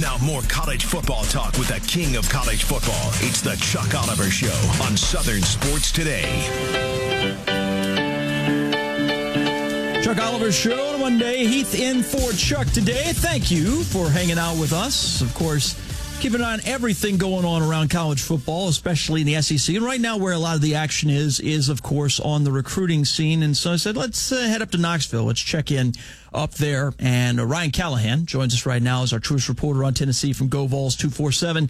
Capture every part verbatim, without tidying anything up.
Now more college football talk with the king of college football. It's the Chuck Oliver Show on Southern Sports Today. Chuck Oliver Show on Monday. Heath in for Chuck today. Thank you for hanging out with us. Of course, keeping an eye on everything going on around college football, especially in the S E C. And right now where a lot of the action is, is, of course, on the recruiting scene. And so I said, let's uh, head up to Knoxville. Let's check in up there. And uh, Ryan Callahan joins us right now as our truest reporter on Tennessee from Go Vols two forty-seven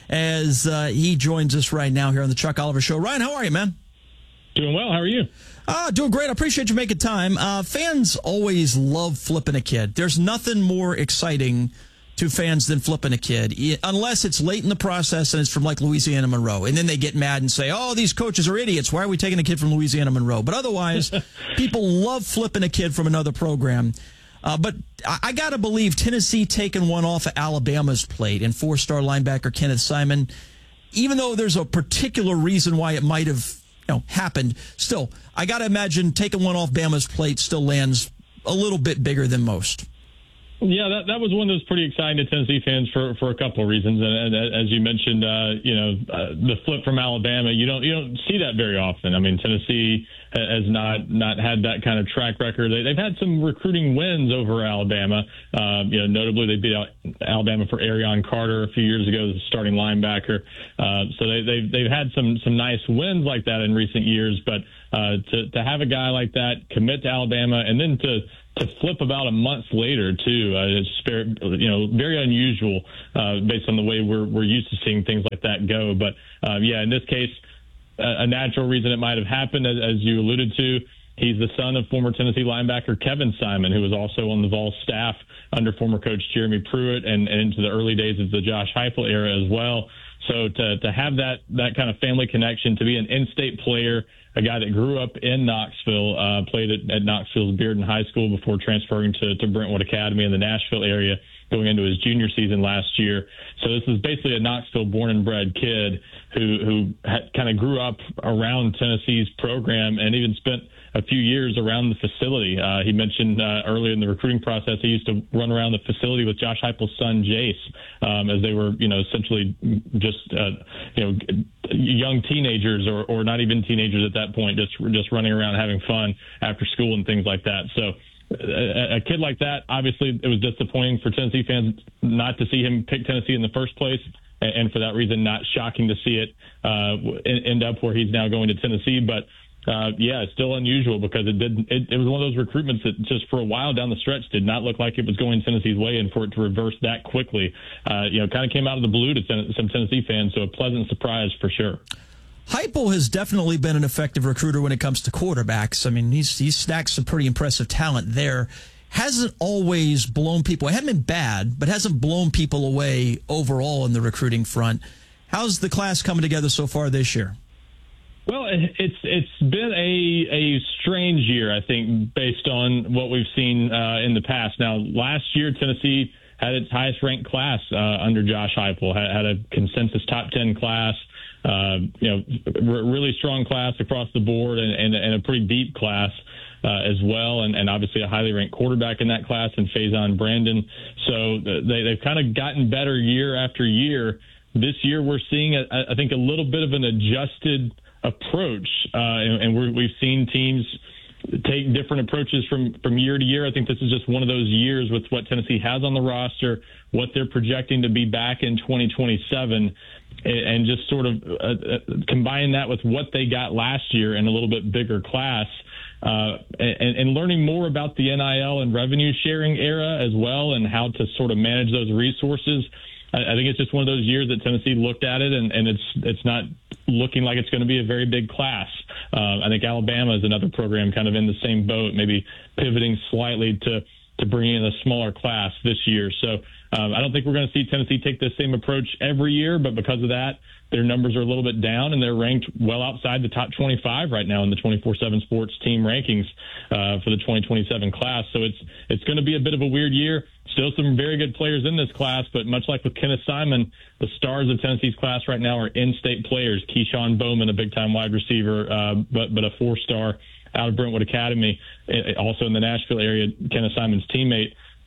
as uh, he joins us right now here on the Chuck Oliver Show. Ryan, how are you, man? Doing well. How are you? Uh, doing great. I appreciate you making time. Uh, fans always love flipping a kid. There's nothing more exciting to fans than flipping a kid, unless it's late in the process and it's from like Louisiana Monroe. And then they get mad and say, oh, these coaches are idiots. Why are we taking a kid from Louisiana Monroe? But otherwise, people love flipping a kid from another program. Uh, but I, I got to believe Tennessee taking one off of Alabama's plate and four-star linebacker Kenneth Simon, even though there's a particular reason why it might have you know, happened, still, I got to imagine taking one off Bama's plate still lands a little bit bigger than most. Yeah, that that was one that was pretty exciting to Tennessee fans for, for a couple of reasons, and, and as you mentioned, uh, you know, uh, the flip from Alabama, you don't you don't see that very often. I mean, Tennessee has not not had that kind of track record. They, they've had some recruiting wins over Alabama. Um, you know, notably they beat Alabama for Arion Carter a few years ago as a starting linebacker. Uh, so they, they've they've had some some nice wins like that in recent years, but uh, to to have a guy like that commit to Alabama and then to to flip about a month later too, uh, it's very, you know, very unusual uh, based on the way we're we're used to seeing things like that go. But uh, yeah, in this case, a, a natural reason it might have happened, as, as you alluded to, he's the son of former Tennessee linebacker Kevin Simon, who was also on the Vols staff under former coach Jeremy Pruitt and, and into the early days of the Josh Heupel era as well. So to to have that that kind of family connection, to be an in-state player, a guy that grew up in Knoxville, uh, played at, at Knoxville's Bearden High School before transferring to, to Brentwood Academy in the Nashville area, going into his junior season last year. So this is basically a Knoxville born and bred kid who who kind of grew up around Tennessee's program and even spent a few years around the facility. Uh, he mentioned uh, earlier in the recruiting process he used to run around the facility with Josh Heupel's son Jace um, as they were, you know, essentially just uh, you know young teenagers or, or not even teenagers at that point, just just running around having fun after school and things like that. So a, a kid like that, obviously, it was disappointing for Tennessee fans not to see him pick Tennessee in the first place. And for that reason, not shocking to see it uh, end up where he's now going to Tennessee. But Uh, yeah, it's still unusual because it did. It, it was one of those recruitments that just for a while down the stretch did not look like it was going Tennessee's way, and for it to reverse that quickly, uh, you know, kind of came out of the blue to ten, some Tennessee fans. So a pleasant surprise for sure. Heupel has definitely been an effective recruiter when it comes to quarterbacks. I mean, he's he's stacked some pretty impressive talent there. Hasn't always blown people. It hasn't been bad, but hasn't blown people away overall in the recruiting front. How's the class coming together so far this year? Well, it's it's been a a strange year, I think, based on what we've seen uh, in the past. Now, last year, Tennessee had its highest ranked class uh, under Josh Heupel, had, had a consensus top ten class, uh, you know, r- really strong class across the board, and, and, and a pretty deep class uh, as well, and, and obviously a highly ranked quarterback in that class, in Faison Brandon. So they, they've kind of gotten better year after year. This year, we're seeing, a, I think, a little bit of an adjusted approach, uh, and, and we're, we've seen teams take different approaches from, from year to year. I think this is just one of those years with what Tennessee has on the roster, what they're projecting to be back in twenty twenty-seven, and, and just sort of uh, uh, combine that with what they got last year in a little bit bigger class, uh, and, and learning more about the N I L and revenue sharing era as well, and how to sort of manage those resources. I think it's just one of those years that Tennessee looked at it, and, and it's it's not looking like it's going to be a very big class. Uh, I think Alabama is another program kind of in the same boat, maybe pivoting slightly to, to bring in a smaller class this year. So um, I don't think we're going to see Tennessee take the same approach every year, but because of that, their numbers are a little bit down, and they're ranked well outside the top twenty-five right now in the twenty-four seven Sports team rankings uh, for the twenty twenty-seven class. So it's it's going to be a bit of a weird year. Still some very good players in this class, but much like with Kenneth Simon, the stars of Tennessee's class right now are in-state players. Keyshawn Bowman, a big-time wide receiver, uh, but but a four-star out of Brentwood Academy, also in the Nashville area, Kenneth Simon's teammate.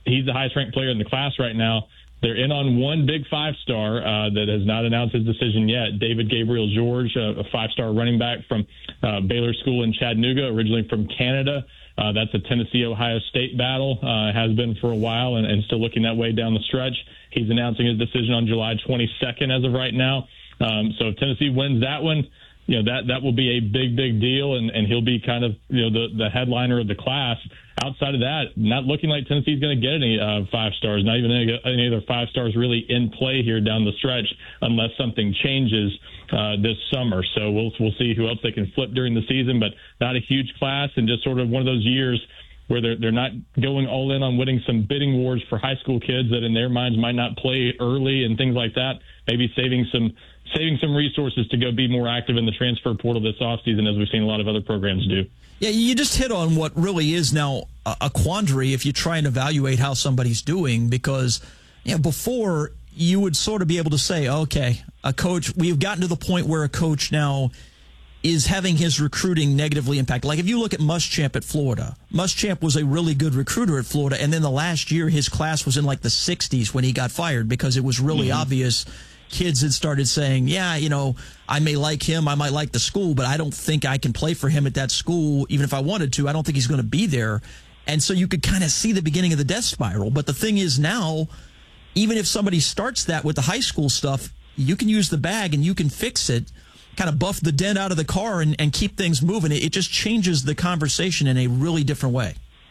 he's the highest ranked player in the class right now. They're in on one big five-star uh, that has not announced his decision yet. David Gabriel George, a, a five-star running back from uh, Baylor School in Chattanooga, originally from Canada. Uh, that's a Tennessee-Ohio State battle, uh, has been for a while, and, and still looking that way down the stretch. He's announcing his decision on July twenty-second as of right now. Um, so if Tennessee wins that one, you know, that, that will be a big, big deal, and, and he'll be kind of, you know, the, the headliner of the class. Outside of that, not looking like Tennessee's going to get any uh, five stars, not even any, any other five stars really in play here down the stretch unless something changes uh, this summer. So we'll we'll see who else they can flip during the season, but not a huge class and just sort of one of those years where they're, they're not going all in on winning some bidding wars for high school kids that in their minds might not play early and things like that, maybe saving some saving some resources to go be more active in the transfer portal this offseason, as we've seen a lot of other programs do. Yeah, you just hit on what really is now a quandary if you try and evaluate how somebody's doing, because you know, before you would sort of be able to say, okay, a coach, we've gotten to the point where a coach now is having his recruiting negatively impacted. Like if you look at Muschamp at Florida, Muschamp was a really good recruiter at Florida, and then the last year his class was in like the sixties when he got fired because it was really mm-hmm. obvious. Kids had started saying, yeah, you know, I may like him, I might like the school, but I don't think I can play for him at that school. Even if I wanted to, I don't think he's going to be there. And so you could kind of see the beginning of the death spiral. But the thing is now, even if somebody starts that with the high school stuff, you can use the bag and you can fix it, kind of buff the dent out of the car and, and keep things moving. It, it just changes the conversation in a really different way.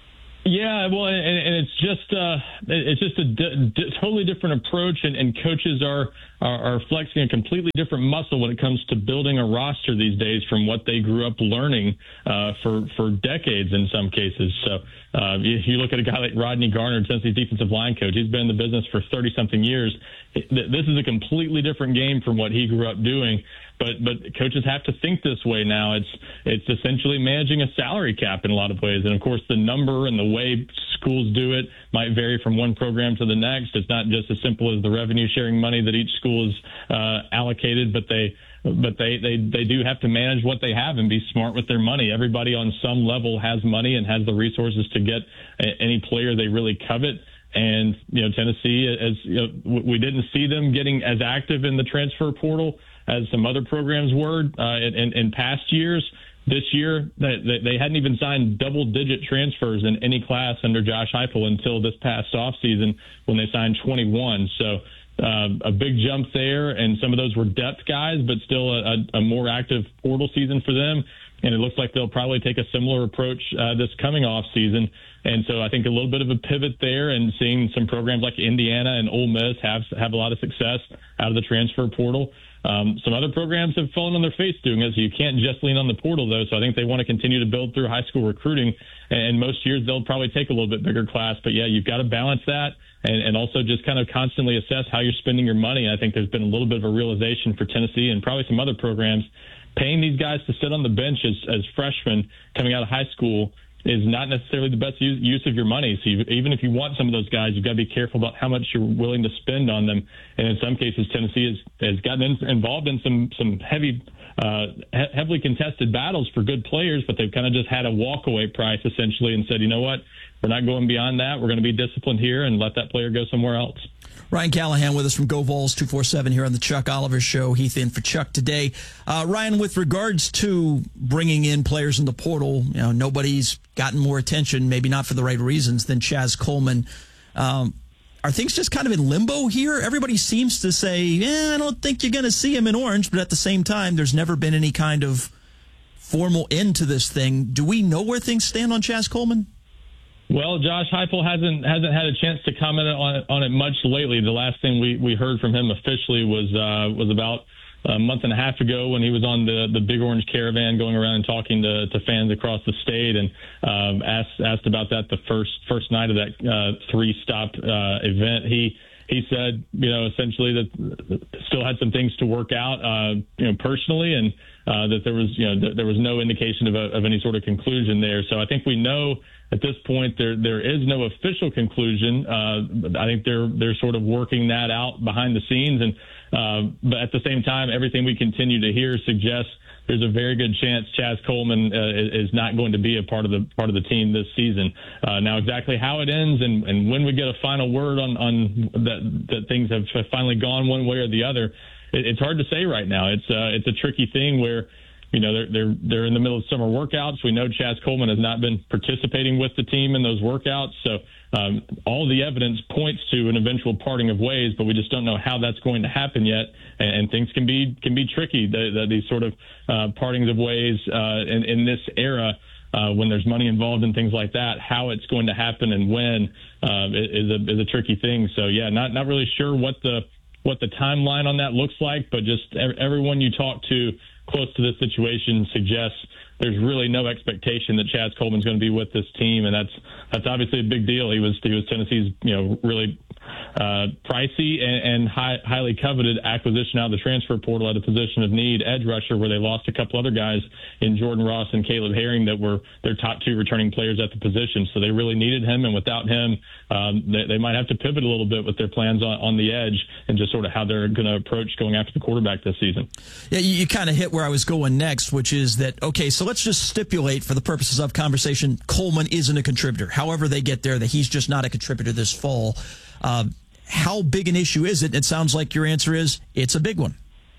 Yeah, well, and, and it's just uh, it's just a d- d- totally different approach, and, and coaches are, are are flexing a completely different muscle when it comes to building a roster these days from what they grew up learning uh, for for decades in some cases. So uh, you, you look at a guy like Rodney Garner, Tennessee's defensive line coach. He's been in the business for thirty something years. This is a completely different game from what he grew up doing. But but coaches have to think this way now. It's it's essentially managing a salary cap in a lot of ways. And, of course, the number and the way schools do it might vary from one program to the next. It's not just as simple as the revenue-sharing money that each school is uh, allocated, but they but they, they, they do have to manage what they have and be smart with their money. Everybody on some level has money and has the resources to get a, any player they really covet. And, you know, Tennessee, as you know, we didn't see them getting as active in the transfer portal as some other programs were uh, in, in past years. This year, they, they hadn't even signed double-digit transfers in any class under Josh Heupel until this past offseason when they signed twenty-one. So uh, a big jump there, and some of those were depth guys, but still a, a more active portal season for them. And it looks like they'll probably take a similar approach uh, this coming offseason. And so I think a little bit of a pivot there, and seeing some programs like Indiana and Ole Miss have have a lot of success out of the transfer portal. Um, some other programs have fallen on their face doing this. You can't just lean on the portal, though, so I think they want to continue to build through high school recruiting. And most years they'll probably take a little bit bigger class. But, yeah, you've got to balance that and, and also just kind of constantly assess how you're spending your money. I think there's been a little bit of a realization for Tennessee and probably some other programs. Paying these guys to sit on the bench as, as freshmen coming out of high school is not necessarily the best use, use of your money. So you, even if you want some of those guys, you've got to be careful about how much you're willing to spend on them. And in some cases, Tennessee has, has gotten in, involved in some some heavy, uh, he- heavily contested battles for good players, but they've kind of just had a walkaway price essentially and said, you know what, we're not going beyond that. We're going to be disciplined here and let that player go somewhere else. Ryan Callahan with us from Go Vols two forty-seven here on the Chuck Oliver Show. Heath in for Chuck today. Uh, Ryan, with regards to bringing in players in the portal, you know, nobody's gotten more attention, maybe not for the right reasons, than Chaz Coleman. Um, are things just kind of in limbo here? Everybody seems to say, eh, I don't think you're going to see him in Orange, but at the same time, there's never been any kind of formal end to this thing. Do we know where things stand on Chaz Coleman? Well, Josh Heupel hasn't hasn't had a chance to comment on it, on it much lately. The last thing we, we heard from him officially was uh, was about a month and a half ago when he was on the, the Big Orange Caravan going around and talking to, to fans across the state, and um, asked asked about that the first first night of that uh, three stop uh, event. He he said, you know, essentially that still had some things to work out, uh, you know, personally, and uh, that there was you know th- there was no indication of, a, of any sort of conclusion there. So I think we know. At this point, there there is no official conclusion. Uh, I think they're they're sort of working that out behind the scenes, and uh, but at the same time, everything we continue to hear suggests there's a very good chance Chaz Coleman uh, is not going to be a part of the part of the team this season. Uh, now, exactly how it ends and, and when we get a final word on, on that, that things have finally gone one way or the other, it, it's hard to say right now. It's uh, it's a tricky thing where, you know, they're they're they're in the middle of summer workouts. We know Chaz Coleman has not been participating with the team in those workouts, so um, all the evidence points to an eventual parting of ways, but we just don't know how that's going to happen yet. And, and things can be can be tricky. The, the, these sort of uh, partings of ways uh, in, in this era. Uh, when there's money involved and things like that, how it's going to happen and when uh, is a is a tricky thing. So yeah, not not really sure what the what the timeline on that looks like, but just everyone you talk to close to this situation suggests there's really no expectation that Chaz Coleman's going to be with this team, and that's that's obviously a big deal. He was he was Tennessee's you know really uh, pricey and, and high, highly coveted acquisition out of the transfer portal at a position of need, edge rusher, where they lost a couple other guys in Jordan Ross and Caleb Herring that were their top two returning players at the position. So they really needed him, and without him, um, they, they might have to pivot a little bit with their plans on, on the edge and just sort of how they're going to approach going after the quarterback this season. Yeah, you, you kind of hit where I was going next, which is that, okay, so let's just stipulate for the purposes of conversation, Coleman isn't a contributor. However they get there, that he's just not a contributor this fall. Uh, how big an issue is it? It sounds like your answer is it's a big one.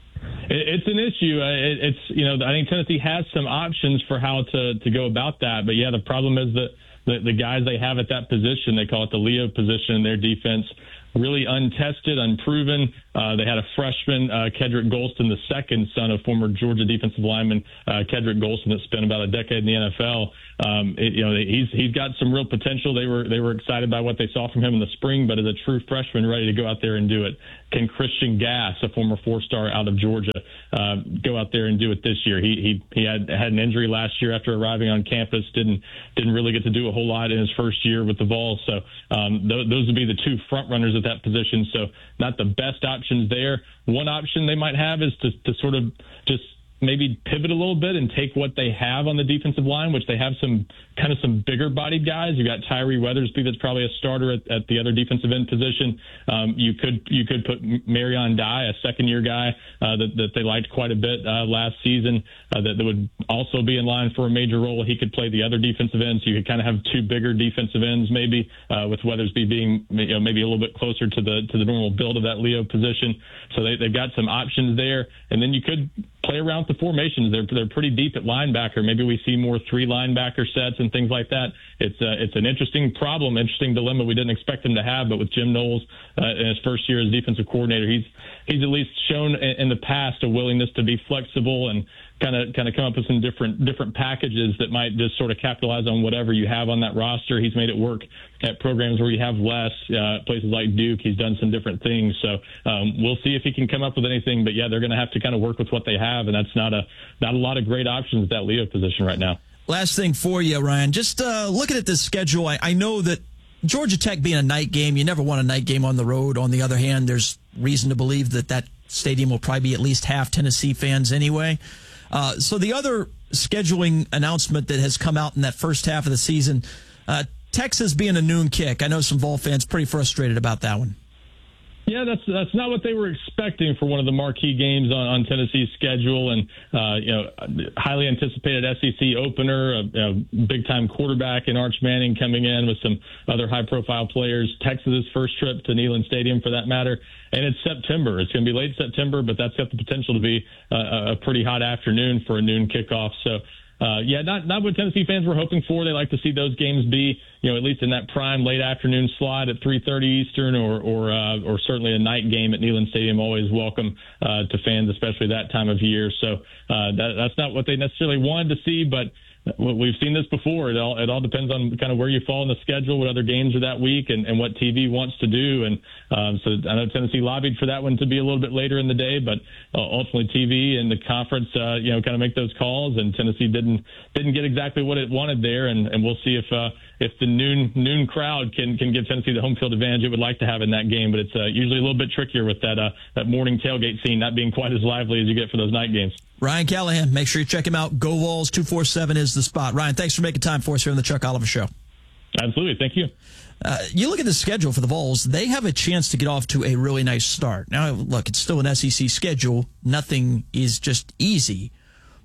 It's an issue. It's, you know, I think Tennessee has some options for how to, to go about that. But, yeah, the problem is that the, the guys they have at that position, they call it the Leo position in their defense, really untested, unproven. Uh, they had a freshman, uh, Kedrick Golston, the second son of former Georgia defensive lineman uh, Kedrick Golston, that spent about a decade in the N F L. Um, it, you know, he's he's got some real potential. They were they were excited by what they saw from him in the spring, but as a true freshman, ready to go out there and do it. Can Christian Gass, a former four-star out of Georgia, uh, go out there and do it this year? He he he had had an injury last year after arriving on campus. Didn't didn't really get to do a whole lot in his first year with the Vols. So um, th- those would be the two front runners at that position. So not the best options there. One option they might have is to to sort of just maybe pivot a little bit and take what they have on the defensive line, which they have some kind of some bigger bodied guys. You got Tyree Weathersby, that's probably a starter at, at the other defensive end position. Um, you could you could put Marion Dye, a second year guy uh, that, that they liked quite a bit uh, last season, uh, that, that would also be in line for a major role. He could play the other defensive end, so you could kind of have two bigger defensive ends maybe, uh, with Weathersby being you know, maybe a little bit closer to the to the normal build of that Leo position. So they, they've got some options there, and then you could play around with the formations. They're they're pretty deep at linebacker. Maybe we see more three linebacker sets and things like that. It's uh, it's an interesting problem, interesting dilemma we didn't expect him to have. But with Jim Knowles uh, in his first year as defensive coordinator, he's he's at least shown in, in the past a willingness to be flexible and kind of kind of come up with some different different packages that might just sort of capitalize on whatever you have on that roster. He's made it work at programs where you have less, uh, places like Duke. He's done some different things. So um, we'll see if he can come up with anything. But yeah, they're going to have to kind of work with what they have, and that's not a not a lot of great options at that Leo position right now. Last thing for you, Ryan, just uh, looking at this schedule, I, I know that Georgia Tech being a night game, you never want a night game on the road. On the other hand, there's reason to believe that that stadium will probably be at least half Tennessee fans anyway. Uh, so the other scheduling announcement that has come out in that first half of the season, uh, Texas being a noon kick. I know some Vol fans pretty frustrated about that one. Yeah, that's that's not what they were expecting for one of the marquee games on, on Tennessee's schedule, and uh, you know, highly anticipated S E C opener, a, a big-time quarterback in Arch Manning coming in with some other high-profile players. Texas's first trip to Neyland Stadium, for that matter, and it's September. It's going to be late September, but that's got the potential to be uh, a pretty hot afternoon for a noon kickoff. So. Uh, yeah, not not what Tennessee fans were hoping for. They like to see those games be, you know, at least in that prime late afternoon slot at three thirty Eastern, or or uh, or certainly a night game at Neyland Stadium. Always welcome uh, to fans, especially that time of year. So uh, that, that's not what they necessarily wanted to see, but we've seen this before. It all it all depends on kind of where you fall in the schedule, what other games are that week, and, and what T V wants to do. And um, so I know Tennessee lobbied for that one to be a little bit later in the day, but uh, ultimately T V and the conference, uh, you know, kind of make those calls, and Tennessee didn't didn't get exactly what it wanted there. And, and we'll see if uh, if the noon noon crowd can can give Tennessee the home field advantage it would like to have in that game. But it's uh, usually a little bit trickier with that uh, that morning tailgate scene not being quite as lively as you get for those night games. Ryan Callahan, make sure you check him out. Go Vols two forty-seven is the spot. Ryan, thanks for making time for us here on the Chuck Oliver Show. Absolutely. Thank you. Uh, you look at the schedule for the Vols, they have a chance to get off to a really nice start. Now, look, it's still an S E C schedule. Nothing is just easy.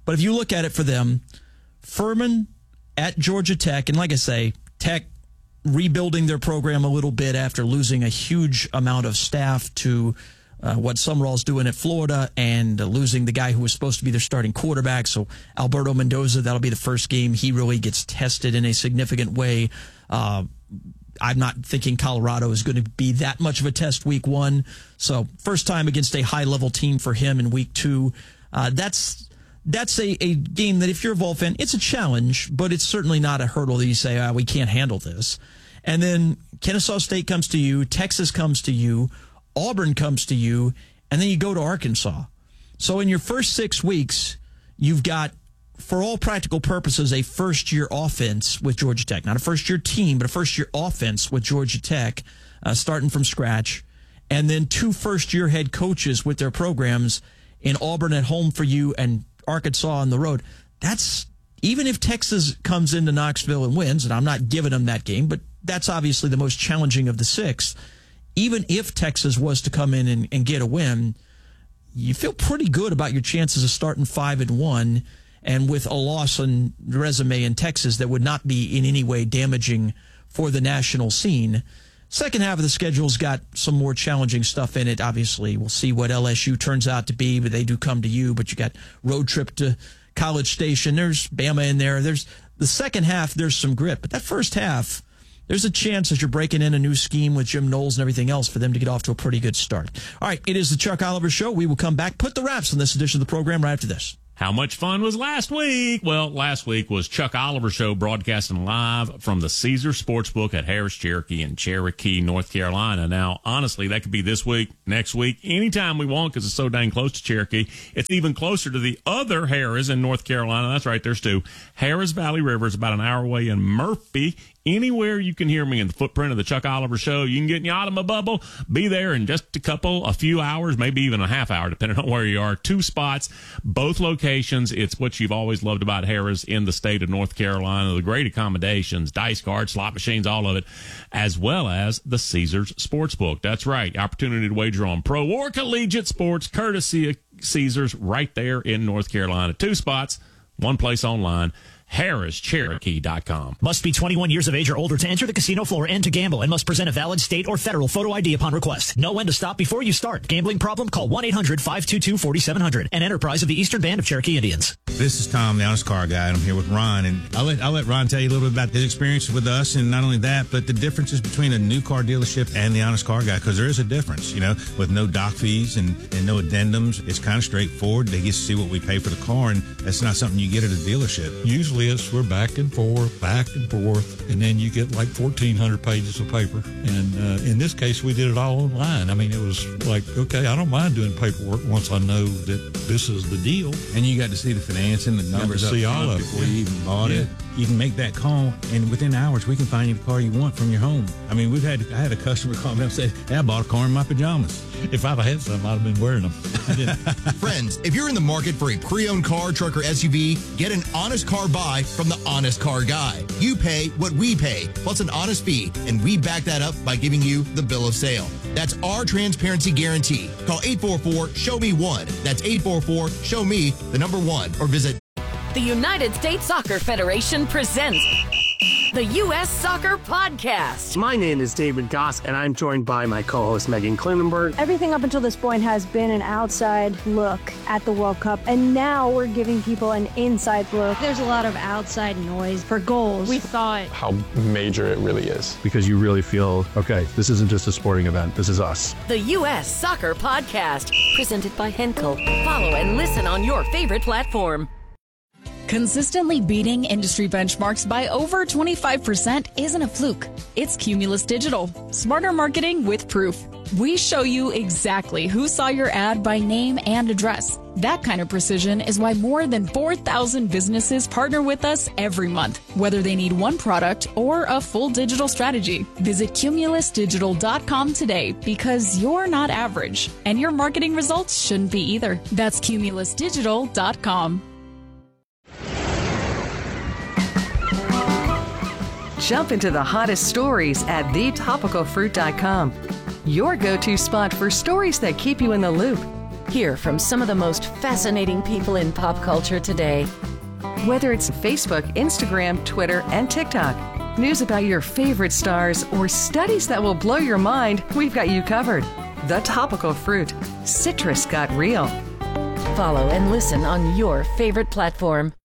But if you look at it for them, Furman at Georgia Tech, and like I say, Tech rebuilding their program a little bit after losing a huge amount of staff to uh, what Summerall's doing at Florida, and uh, losing the guy who was supposed to be their starting quarterback. So Alberto Mendoza, that'll be the first game he really gets tested in a significant way. Uh, I'm not thinking Colorado is going to be that much of a test week one. So first time against a high-level team for him in week two. Uh, that's that's a, a game that if you're a Vol fan, it's a challenge, but it's certainly not a hurdle that you say, oh, we can't handle this. And then Kennesaw State comes to you, Texas comes to you, Auburn comes to you, and then you go to Arkansas. So in your first six weeks, you've got, for all practical purposes, a first-year offense with Georgia Tech. Not a first-year team, but a first-year offense with Georgia Tech, uh, starting from scratch. And then two first-year head coaches with their programs in Auburn at home for you and Arkansas on the road. That's, even if Texas comes into Knoxville and wins, and I'm not giving them that game, but that's obviously the most challenging of the six. Even if Texas was to come in and, and get a win, you feel pretty good about your chances of starting five and one. And with a loss on resume in Texas that would not be in any way damaging for the national scene. Second half of the schedule's got some more challenging stuff in it. Obviously, we'll see what L S U turns out to be, but they do come to you. But you got road trip to College Station. There's Bama in there. There's the second half, there's some grit. But that first half, there's a chance as you're breaking in a new scheme with Jim Knowles and everything else for them to get off to a pretty good start. All right, it is the Chuck Oliver Show. We will come back, put the wraps on this edition of the program right after this. How much fun was last week? Well, last week was Chuck Oliver Show broadcasting live from the Caesars Sportsbook at Harris Cherokee in Cherokee, North Carolina. Now, honestly, that could be this week, next week, anytime we want because it's so dang close to Cherokee. It's even closer to the other Harris in North Carolina. That's right, there's two. Harris Valley River is about an hour away in Murphy. Anywhere you can hear me in the footprint of the Chuck Oliver Show, you can get in your Automobile bubble, be there in just a couple, a few hours, maybe even a half hour, depending on where you are. Two spots, both locations. It's what you've always loved about Harris in the state of North Carolina. The great accommodations, dice cards, slot machines, all of it, as well as the Caesars Sportsbook. That's right. Opportunity to wager on pro or collegiate sports, courtesy of Caesars, right there in North Carolina. Two spots, one place online. Harris Cherokee dot com. Must be twenty-one years of age or older to enter the casino floor and to gamble, and must present a valid state or federal photo I D upon request. Know when to stop before you start. Gambling problem? Call one eight hundred five two two four seven zero zero. An enterprise of the Eastern Band of Cherokee Indians. This is Tom, the Honest Car Guy, and I'm here with Ron. And I'll let, I'll let Ron tell you a little bit about his experience with us, and not only that, but the differences between a new car dealership and the Honest Car Guy, because there is a difference, you know, with no doc fees and, and no addendums. It's kind of straightforward. They get to see what we pay for the car, and that's not something you get at a dealership. Usually it's we're back and forth, back and forth, and then you get like fourteen hundred pages of paper. And uh, in this case, we did it all online. I mean, it was like, okay, I don't mind doing paperwork once I know that this is the deal. And you got to see the financing, the numbers see up all of before it. you even bought Yeah. it. You can make that call, and within hours, we can find you the car you want from your home. I mean, we've had I had a customer call me up and say, hey, I bought a car in my pajamas. If I'd have had some, I'd have been wearing them. I didn't. Friends, if you're in the market for a pre-owned car, truck, or S U V, get an honest car buy from the Honest Car Guy. You pay what we pay, plus an honest fee, and we back that up by giving you the bill of sale. That's our transparency guarantee. Call eight four four, show me one. That's eight four four, show me the number one, or visit The United States Soccer Federation presents the U S Soccer Podcast. My name is David Goss, and I'm joined by my co-host Megan Klinenberg. Everything up until this point has been an outside look at the World Cup, and now we're giving people an inside look. There's a lot of outside noise for goals. We thought how major it really is. Because you really feel, okay, this isn't just a sporting event, this is us. The U S Soccer Podcast, presented by Henkel. Follow and listen on your favorite platform. Consistently beating industry benchmarks by over twenty-five percent isn't a fluke. It's Cumulus Digital. Smarter marketing with proof. We show you exactly who saw your ad by name and address. That kind of precision is why more than four thousand businesses partner with us every month, whether they need one product or a full digital strategy. Visit Cumulus Digital dot com today, because you're not average, and your marketing results shouldn't be either. That's Cumulus Digital dot com. Jump into the hottest stories at the topical fruit dot com. Your go-to spot for stories that keep you in the loop. Hear from some of the most fascinating people in pop culture today. Whether it's Facebook, Instagram, Twitter, and TikTok, news about your favorite stars, or studies that will blow your mind, we've got you covered. The Topical Fruit. Citrus got real. Follow and listen on your favorite platform.